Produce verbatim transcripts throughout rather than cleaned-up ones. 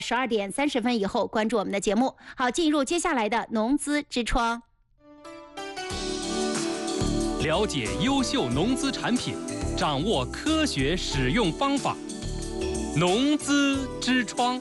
十二点三十分以后关注我们的节目。好，进入接下来的农资之窗， 了解优秀农资产品，掌握科学使用方法。农资之窗。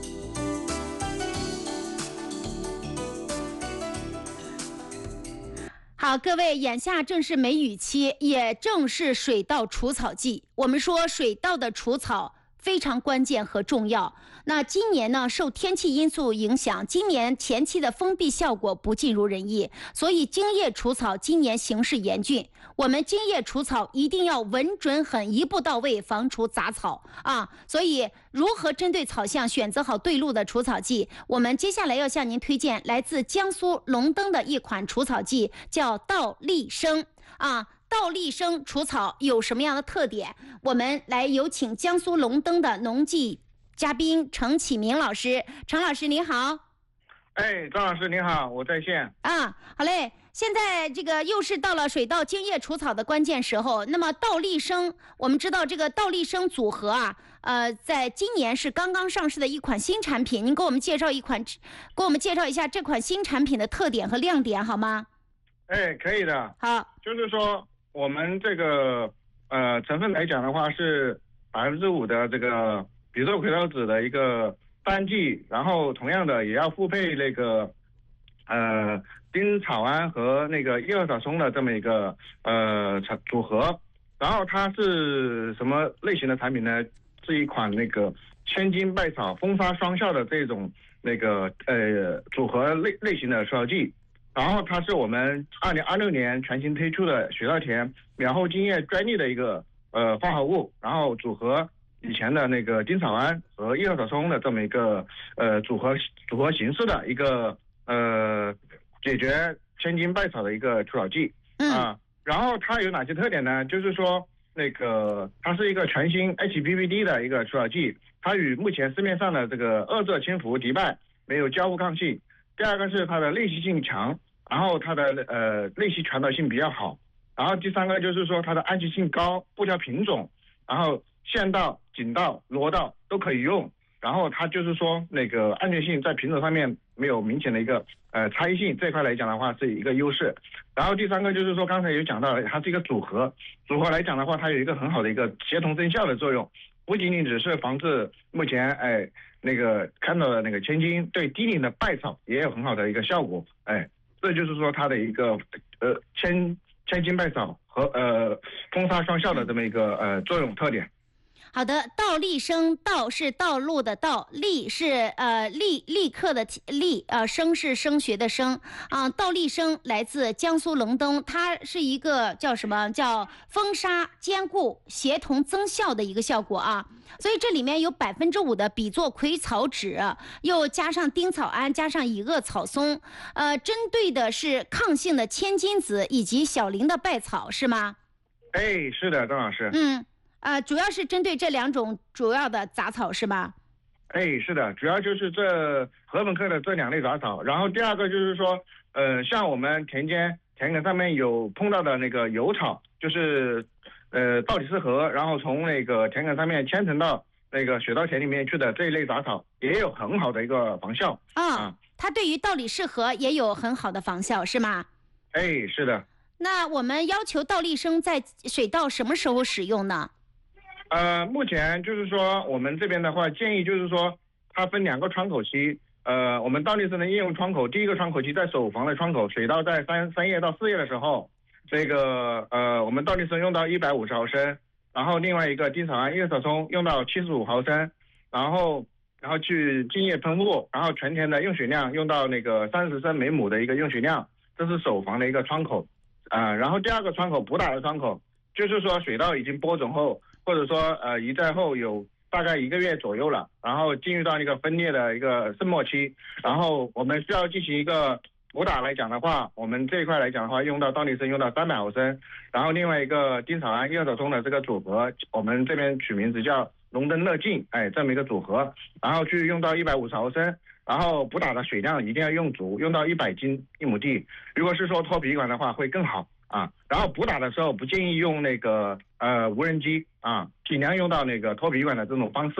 好，各位，眼下正是梅雨期，也正是水稻除草季。我们说水稻的除草非常关键和重要。那今年呢，受天气因素影响，今年前期的封闭效果不尽如人意，所以茎叶除草今年形势严峻。我们茎叶除草一定要稳准狠，一步到位，防除杂草啊。所以，如何针对草项选择好对路的除草剂？我们接下来要向您推荐来自江苏龙登的一款除草剂，叫稻立生啊。稻立生除草有什么样的特点？我们来有请江苏龙登的农技嘉宾程启明老师。程老师你好。 哎，张老师你好，我在线。 啊，好嘞。现在这个又是到了水稻茎叶除草的关键时候。那么稻立生，我们知道这个稻立生组合啊，呃，在今年是刚刚上市的一款新产品。您给我们介绍一款，给我们介绍一下这款新产品的特点和亮点好吗？ 哎，可以的。 好， 就是说我们这个呃成分来讲的话是百分之五的这个吡唑喹脷酯的一个单剂，然后同样的也要复配那个呃丁草胺和那个叶二草松的这么一个呃组合。然后它是什么类型的产品呢？是一款那个千金百草风沙双效的这种那个呃组合类类型的除草剂。然后它是我们二零二六年全新推出的水稻田苗后茎叶专利的一个呃化合物，然后组合以前的那个丁草胺和叶二草松的这么一个呃组合组合形式的一个呃解决千金百草的一个除草剂啊。然后它有哪些特点呢？就是说那个它是一个全新 H P P D 的一个除草剂，它与目前市面上的这个二唑氢氟迪拜没有交互抗性。第二个是它的内吸性强，然后它的呃内吸传导性比较好，然后第三个就是说它的安全性高，不挑品种，然后线稻、锦稻、裸稻都可以用，然后它就是说那个安全性在品种上面没有明显的一个呃差异性，这一块来讲的话是一个优势。然后第三个就是说刚才有讲到它是一个组合，组合来讲的话它有一个很好的一个协同增效的作用，不仅仅只是防治目前哎那个看到的那个千金，对低龄的败草也有很好的一个效果。哎，这就是说它的一个呃千千金败草和呃风沙双效的这么一个呃作用特点。 好的，稻立生，稻是道路的道，立是呃立立刻的立，呃生是升学的升啊。稻立生来自江苏龙登，它是一个叫什么叫风沙兼顾协同增效的一个效果啊。所以这里面有百分之五的吡唑喹草酯，又加上丁草胺，加上乙恶草松，呃，针对的是抗性的千金子以及小龄的败草，是吗？ 哎，是的，张老师。 嗯。呃，主要是针对这两种主要的杂草是吧？ 哎，是的，主要就是这禾本科的这两类杂草。然后第二个就是说，呃，像我们田间田埂上面有碰到的那个油草，就是呃稻底适合，然后从那个田埂上面迁乘到那个水稻田里面去的这一类杂草，也有很好的一个防效。 哦、 啊， 它对于稻底适合也有很好的防效，是吗？ 哎，是的。 那我们要求稻立生在水稻什么时候使用呢？ 呃，目前就是说我们这边的话，建议就是说它分两个窗口期。呃，我们稻立生的应用窗口，第一个窗口期在首房的窗口，水稻在三三叶到四叶的时候，这个呃我们稻立生用到一百五十毫升，然后另外一个丁草胺、叶草松用到七十五毫升，然后然后去茎叶喷雾，然后全田的用水量用到那个三十升每亩的一个用水量，这是首房的一个窗口。啊、呃，然后第二个窗口补打的窗口，就是说水稻已经播种后，或者说呃移栽后有大概一个月左右了，然后进入到一个分裂的一个盛末期，然后我们需要进行一个补打来讲的话，我们这一块来讲的话，用到稻立生用到三百毫升，然后另外一个丁草胺、叶草松的这个组合，我们这边取名字叫龙登乐净，哎，这么一个组合，然后去用到一百五十毫升，然后补打的水量一定要用足，用到一百斤一亩地。如果是说脱皮管的话会更好啊。然后补打的时候不建议用那个呃无人机啊，尽量用到那个脱皮管的这种方式。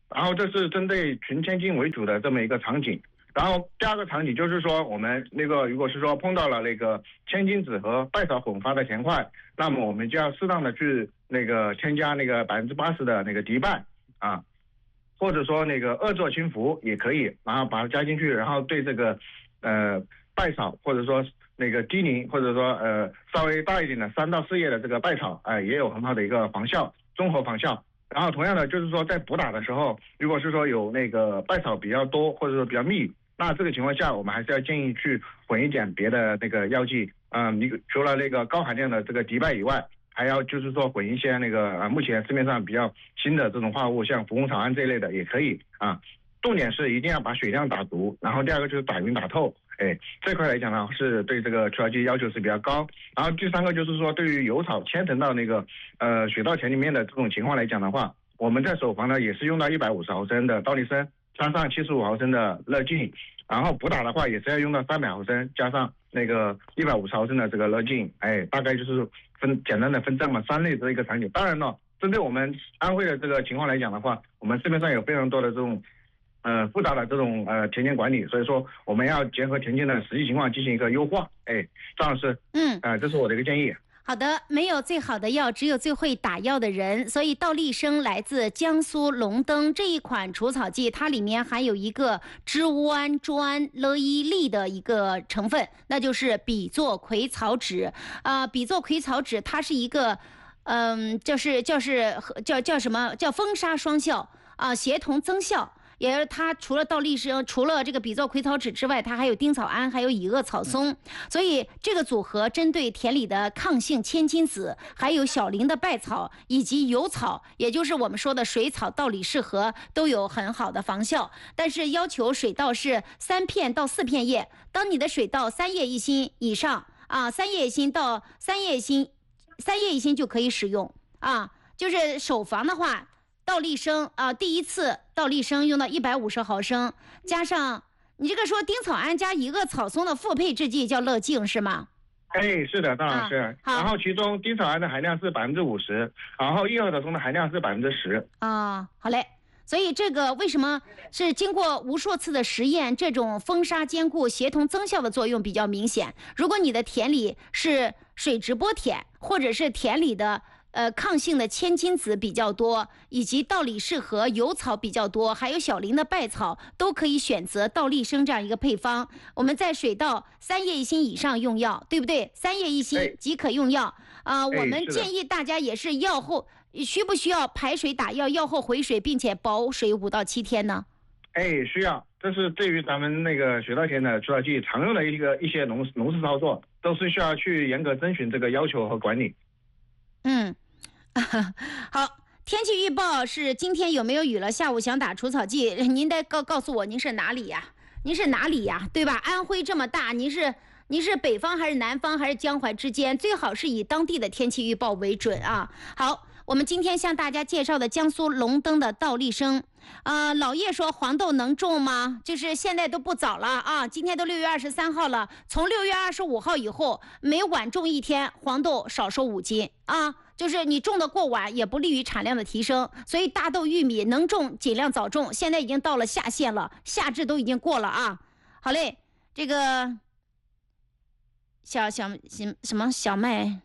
然后这是针对纯千金为主的这么一个场景。然后第二个场景就是说，我们那个如果是说碰到了那个千金子和败草混发的田块，那么我们就要适当的去那个添加那个百分之八十的那个敌败啊，或者说那个恶作轻浮也可以，然后把它加进去，然后对这个呃败草或者说那个低龄或者说呃稍微大一点的三到四叶的这个败草，哎、呃、也有很好的一个防效，综合防效。然后同样的就是说在补打的时候，如果是说有那个败草比较多或者说比较密，那这个情况下我们还是要建议去混一点别的那个药剂，嗯，你除了那个高含量的这个敌败以外，还要就是说混一些那个呃目前市面上比较新的这种化合物，像浮红草胺这一类的也可以啊。重点是一定要把水量打足，然后第二个就是打匀打透，哎，这块来讲呢是对这个除草剂要求是比较高。然后第三个就是说对于油草迁层到那个呃水稻田里面的这种情况来讲的话，我们在首防呢也是用到一百五十毫升的倒立参加上七十五毫升的乐净，然后补打的话也是要用到三百毫升加上那个一百五十毫升的这个乐净，哎，大概就是分简单的分这么三类的一个场景。当然了，针对我们安徽的这个情况来讲的话，我们市面上有非常多的这种呃复杂的这种呃田间管理，所以说我们要结合田间的实际情况进行一个优化。哎，张老师， 嗯， 呃，这是我的一个建议。 好的，没有最好的药，只有最会打药的人。所以倒立生来自江苏龙登这一款除草剂，它里面含有一个支乌胺专勒伊利的一个成分，那就是吡唑葵草酯。啊、呃，吡唑葵草酯它是一个，嗯，就是就是叫叫什么叫封杀双效啊、呃，协同增效。也是它除了倒立生，除了这个吡唑葵草酯之外，它还有丁草胺，还有乙恶草松，所以这个组合针对田里的抗性千金子，还有小龄的败草以及油草，也就是我们说的水草、稻李适合，都有很好的防效。但是要求水稻是三片到四片叶，当你的水稻三叶一心以上啊，三叶一心到三叶一心，三叶一心就可以使用啊。就是首防的话，倒立生啊、呃，第一次倒立生用到一百五十毫升，加上你这个说丁草胺加乙恶草松的复配制剂叫乐净是吗？ 哎，是的，张老师。 啊、 然后其中丁草胺的含量是百分之五十，然后乙恶草松的含量是百分之十。 啊，好嘞。所以这个为什么是经过无数次的实验，这种封杀兼顾、协同增效的作用比较明显。如果你的田里是水直播田，或者是田里的呃，抗性的千金子比较多，以及稻李适合油草比较多，还有小龄的败草，都可以选择倒立生这样一个配方。我们在水稻三叶一心以上用药，对不对？三叶一心即可用药啊、呃。我们建议大家也是药后需不需要排水打药，药后回水，并且保水五到七天呢？ 哎，需要。这是对于咱们那个水稻田的除草剂常用的一个一些农农事操作，都是需要去严格遵循这个要求和管理。 嗯。好，天气预报是今天有没有雨了？下午想打除草剂，您得告告诉我您是哪里呀？您是哪里呀？对吧？安徽这么大，您是您是北方还是南方还是江淮之间？最好是以当地的天气预报为准啊。好，我们今天向大家介绍的江苏龙登的倒立生。啊、呃，老叶说黄豆能种吗？就是现在都不早了啊，今天都六月二十三号了，从六月二十五号以后，每晚种一天，黄豆少收五斤啊。就是你种的过晚也不利于产量的提升，所以大豆、玉米能种尽量早种，现在已经到了夏限了，夏至都已经过了啊。好嘞，这个小小什什么小麦。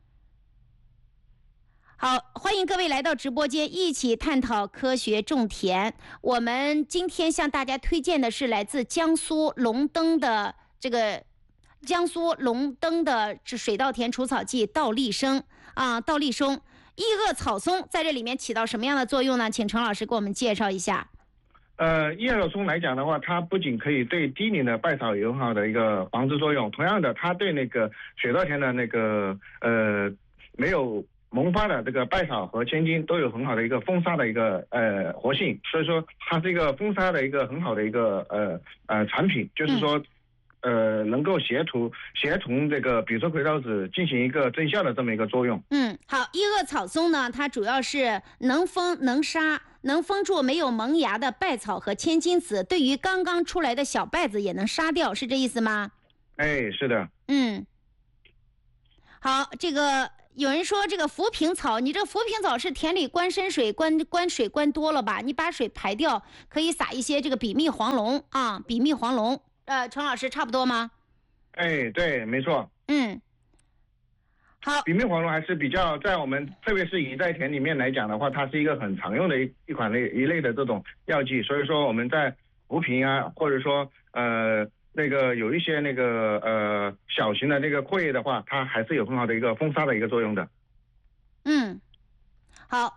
好，欢迎各位来到直播间，一起探讨科学种田。我们今天向大家推荐的是来自江苏龙登的这个江苏龙登的水稻田除草剂倒立生啊，倒立松、乙恶草松在这里面起到什么样的作用呢？请程老师给我们介绍一下。 呃，乙恶草松来讲的话，它不仅可以对低龄的败草有很好的一个防治作用，同样的，它对那个水稻田的那个呃没有萌发的这个败草和千金都有很好的一个封杀的一个呃活性，所以说它是一个封杀的一个很好的一个呃呃产品，就是说。嗯呃，能够协同协同这个吡唑葵草酯进行一个增效的这么一个作用。 嗯，好，乙恶草松呢，它主要是能封能杀，能封住没有萌芽的败草和千金子，对于刚刚出来的小败子也能杀掉，是这意思吗？ 哎，是的。 嗯，好，这个有人说这个浮萍草，你这个浮萍草是田里灌深水，灌灌水灌多了吧？你把水排掉，可以撒一些这个比密黄龙啊，比密黄龙。呃，陈老师差不多吗？ 哎，对，没错。 嗯，好。 比密黄龙还是比较在我们特别是以在田里面来讲的话，它是一个很常用的一一款类一类的这种药剂，所以说我们在浮萍啊，或者说呃。那个有一些那个呃小型的那个阔叶的话，它还是有很好的一个封杀的一个作用的。 嗯，好，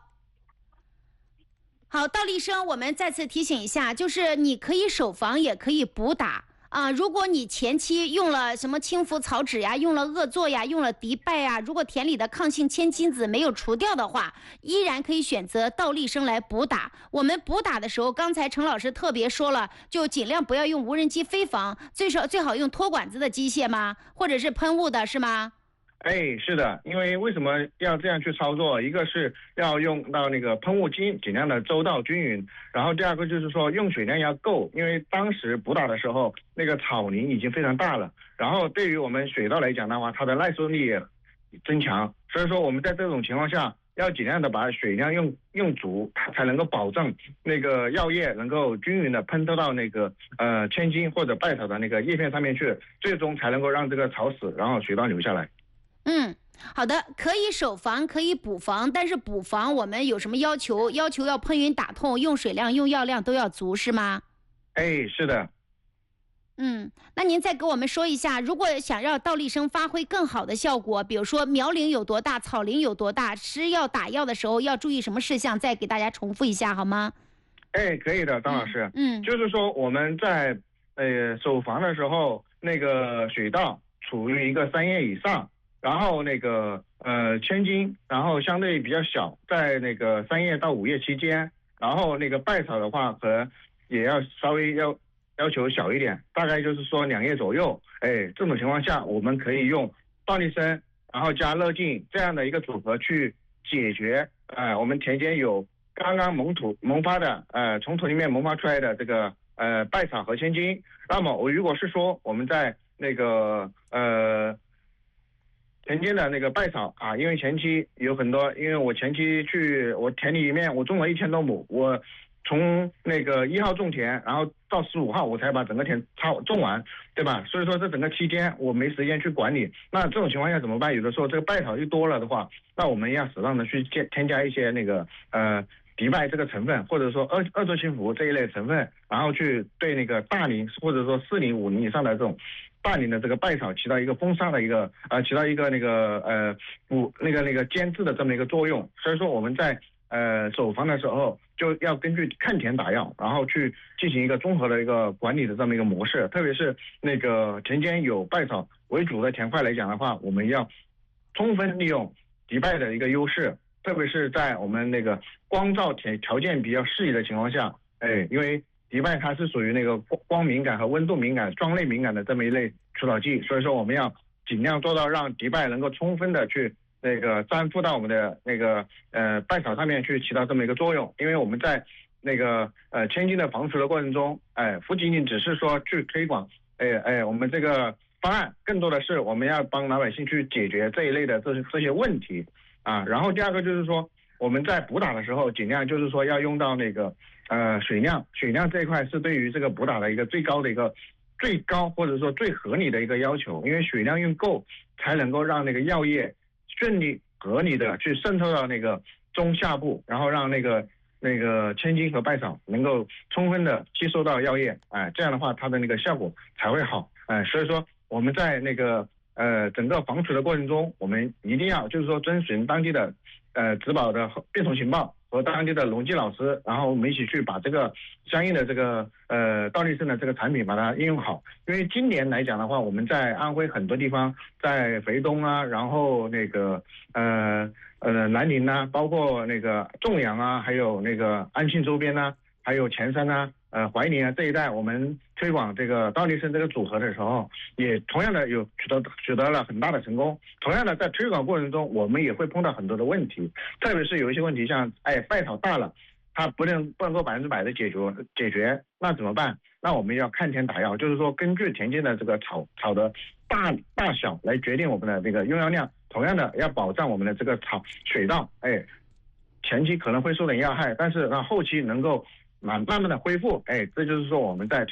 好，道立生，我们再次提醒一下，就是你可以守防，也可以补打啊。如果你前期用了什么清浮草酯呀，用了恶唑呀，用了敌败呀，如果田里的抗性千金子没有除掉的话，依然可以选择道立生来补打。我们补打的时候，刚才陈老师特别说了，就尽量不要用无人机飞防，最少最好用托管子的机械吗？或者是喷雾的，是吗？ 哎，是的，因为为什么要这样去操作？一个是要用到那个喷雾精，尽量的周到均匀，然后第二个就是说用水量要够，因为当时补打的时候，那个草龄已经非常大了，然后对于我们水稻来讲的话，它的耐受力也增强，所以说我们在这种情况下，要尽量的把水量用用足，它才能够保证那个药液能够均匀的喷透到那个呃千金或者败草的那个叶片上面去，最终才能够让这个草死，然后水稻留下来。 嗯，好的，可以守防，可以补防，但是补防我们有什么要求？要求要喷匀打痛，用水量、用药量都要足，是吗？ 哎，是的。 嗯，那您再给我们说一下，如果想让道立生发挥更好的效果，比如说苗龄有多大，草龄有多大，吃药打药的时候要注意什么事项？再给大家重复一下好吗？ 哎，可以的，张老师。 嗯， 就是说我们在呃守防的时候，那个水稻处于一个三叶以上。然后那个呃千金，然后相对比较小，在那个三叶到五叶期间，然后那个败草的话，可能也要稍微要要求小一点，大概就是说两叶左右。哎，这种情况下，我们可以用道立生，然后加乐净这样的一个组合去解决。呃，我们田间有刚刚萌土萌发的，呃，从土里面萌发出来的这个呃败草和千金。那么我如果是说我们在那个呃。田间的那个败草啊，因为前期有很多，因为我前期去我田里面我种了一千多亩，我从那个一号种田，然后到十五号我才把整个田插种完，对吧？所以说这整个期间我没时间去管理，那这种情况下怎么办？有的时候这个败草一多了的话，那我们要适当的去添添加一些那个呃敌败这个成分，或者说二二唑氢呋这一类成分，然后去对那个大龄或者说四龄五龄以上的这种大龄的这个败草起到一个封杀的一个呃起到一个那个呃补那个那个监制的这么一个作用。所以说我们在呃守防的时候就要根据看田打药，然后去进行一个综合的一个管理的这么一个模式。特别是那个田间有败草为主的田块来讲的话，我们要充分利用敌败的一个优势，特别是在我们那个光照条条件比较适宜的情况下，哎，因为敌败它是属于那个光敏感和温度敏感、霜类敏感的这么一类除草剂，所以说我们要尽量做到让敌败能够充分的去那个粘附到我们的那个呃败草上面去起到这么一个作用。因为我们在那个呃千金的防除的过程中，哎，不仅仅只是说去推广，哎哎，我们这个方案更多的是我们要帮老百姓去解决这一类的这些这些问题啊。然后第二个就是说我们在补打的时候，尽量就是说要用到那个呃水量，水量这一块是对于这个补打的一个最高的一个最高或者说最合理的一个要求，因为水量用够才能够让那个药液顺利合理的去渗透到那个中下部，然后让那个那个千金和败草能够充分的吸收到药液，哎，这样的话它的那个效果才会好，哎，所以说我们在那个呃整个防除的过程中，我们一定要就是说遵循当地的呃植保的变种情报和当地的农技老师，然后我们一起去把这个相应的这个呃道立生的这个产品把它应用好。因为今年来讲的话，我们在安徽很多地方，在肥东啊，然后那个呃呃南宁啊，包括那个仲阳啊，还有那个安庆周边啊，还有前山啊，呃怀宁啊这一带，我们推广这个道立生这个组合的时候，也同样的有取得取得了很大的成功。同样的，在推广过程中，我们也会碰到很多的问题，特别是有一些问题像哎败草大了，它不能不能够百分之百的解决解决，那怎么办？那我们要看田打药，就是说根据田间的这个草草的大大小来决定我们的这个用药量。 同样的要保障我们的这个草水稻，哎，前期可能会受点要害，但是呢后期能够慢慢慢的恢复，哎，这就是说我们在